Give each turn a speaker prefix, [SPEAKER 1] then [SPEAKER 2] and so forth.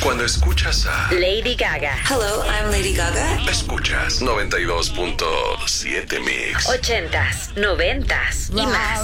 [SPEAKER 1] Cuando escuchas a
[SPEAKER 2] Lady Gaga.
[SPEAKER 3] Hello, I'm Lady Gaga.
[SPEAKER 1] Escuchas 92.7 Mix.
[SPEAKER 2] 80s, 90s y más.